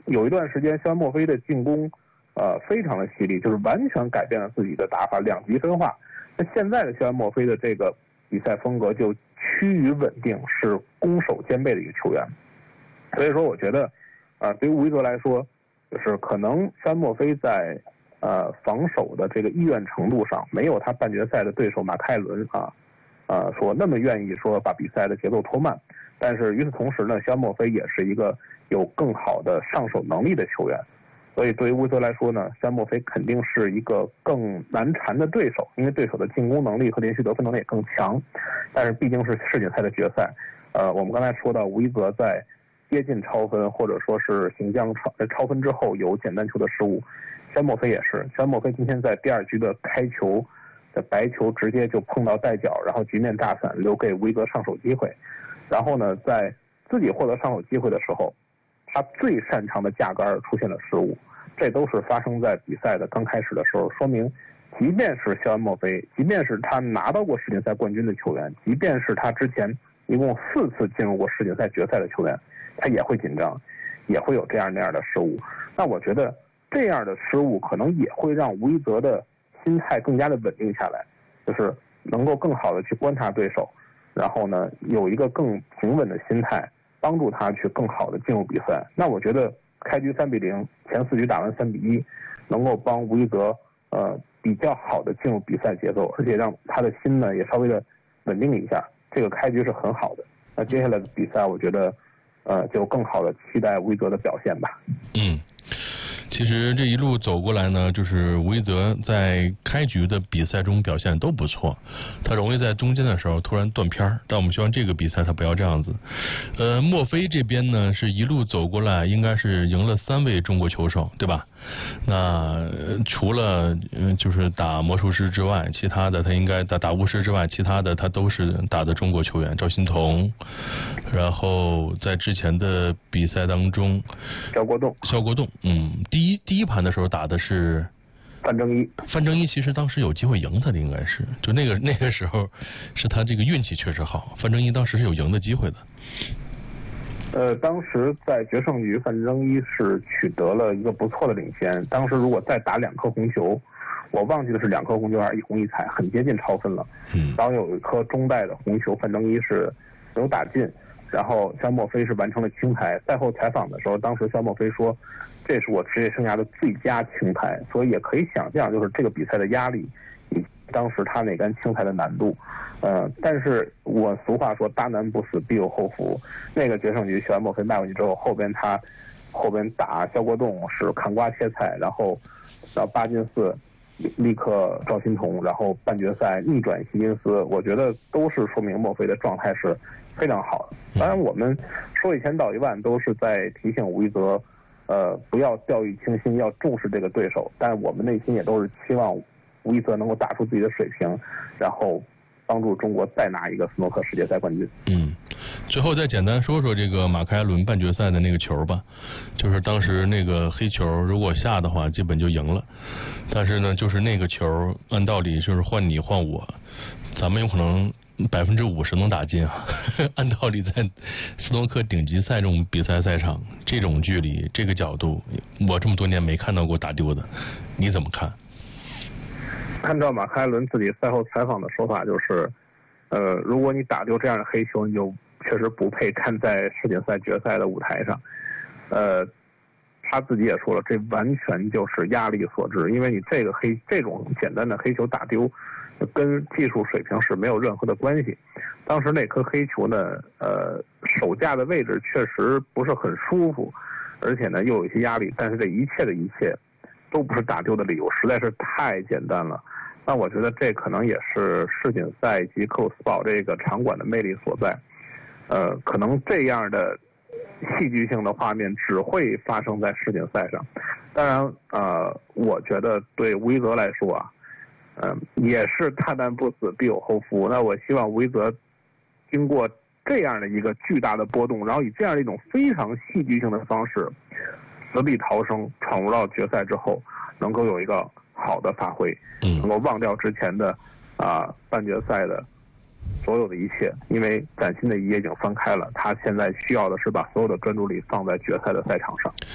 有一段时间，肖恩·墨菲的进攻非常的犀利，就是完全改变了自己的打法，两极分化。那现在的肖恩·墨菲的这个比赛风格就趋于稳定，是攻守兼备的一个球员。所以说，我觉得对于吴一泽来说，就是可能肖恩·墨菲在防守的这个意愿程度上，没有他半决赛的对手马凯伦说那么愿意说把比赛的节奏拖慢。但是与此同时呢，肖恩·墨菲也是一个有更好的上手能力的球员。所以对于吴一泽来说呢，肖恩·墨菲肯定是一个更难缠的对手，因为对手的进攻能力和连续得分能力也更强。但是毕竟是世锦赛的决赛，我们刚才说到吴一泽在接近超分或者说是行将超分之后有简单球的失误，肖恩·墨菲也是。肖恩·墨菲今天在第二局的开球的白球直接就碰到带脚，然后局面大散，留给吴一泽上手机会。然后呢，在自己获得上手机会的时候，他最擅长的架杆出现了失误，这都是发生在比赛的刚开始的时候，说明即便是肖恩·墨菲，即便是他拿到过世锦赛冠军的球员，即便是他之前一共4次进入过世锦赛决赛的球员，他也会紧张，也会有这样那样的失误。那我觉得这样的失误可能也会让吴一泽的心态更加的稳定下来，就是能够更好的去观察对手，然后呢有一个更平稳的心态，帮助他去更好的进入比赛。那我觉得开局3-0，前4局打完3-1，能够帮吴一泽比较好的进入比赛节奏，而且让他的心呢也稍微的稳定一下，这个开局是很好的。那接下来的比赛我觉得就更好的期待吴一泽的表现吧。 其实这一路走过来呢，就是吴一泽在开局的比赛中表现都不错，他容易在中间的时候突然断片儿，但我们希望这个比赛他不要这样子。墨菲这边呢是一路走过来，应该是赢了3位中国球手，对吧？那除了就是打魔术师之外，其他的他应该打巫师之外，其他的他都是打的中国球员，赵心童，然后在之前的比赛当中， 肖国栋， 第一盘的时候打的是范正一其实当时有机会赢他的，应该是就那个时候是他这个运气确实好，范正一当时是有赢的机会的。 当时在决胜局，范正一是取得了一个不错的领先。当时如果再打2颗红球，我忘记了是2颗红球还是1红1彩，很接近超分了。然后有一颗中带的红球，范正一是没有打进，然后肖墨菲是完成了清台。赛后采访的时候，当时肖墨菲说，这是我职业生涯的最佳清台，所以也可以想象，就是这个比赛的压力以及当时他那杆清台的难度。但是我俗话说大难不死必有后福，那个决胜局肖墨菲卖过去之后，后边打肖国栋是砍瓜切菜，然后8进4立刻赵心童，然后半决赛逆转希金斯，我觉得都是说明墨菲的状态是非常好的。当然我们说一千道一万都是在提醒吴一泽不要掉以轻心，要重视这个对手，但我们内心也都是期望吴一泽能够打出自己的水平，然后帮助中国再拿一个斯诺克世界赛冠军。 最后再简单说说这个马凯伦半决赛的那个球吧，就是当时那个黑球如果下的话基本就赢了，但是呢就是那个球按道理就是换你换我，咱们有可能50%能打进啊。按道理在斯诺克顶级赛这种比赛赛场，这种距离这个角度，我这么多年没看到过打丢的，你怎么看？ 按照马凯伦自己赛后采访的说法，就是如果你打丢这样的黑球，你就确实不配站在世锦赛决赛的舞台上。他自己也说了，这完全就是压力所致，因为你这种简单的黑球打丢，跟技术水平是没有任何的关系。当时那颗黑球呢，手架的位置确实不是很舒服，而且呢又有一些压力，但是这一切的一切都不是打丢的理由，实在是太简单了。那我觉得这可能也是世锦赛以及克鲁斯堡这个场馆的魅力所在。可能这样的戏剧性的画面只会发生在世锦赛上。当然，我觉得对吴一泽来说啊，也是大难不死必有后福。那我希望吴一泽经过这样的一个巨大的波动，然后以这样的一种非常戏剧性的方式死里逃生，闯入到决赛之后，能够有一个好的发挥，能够忘掉之前的半决赛的所有的一切，因为崭新的一页已经翻开了，他现在需要的是把所有的专注力放在决赛的赛场上。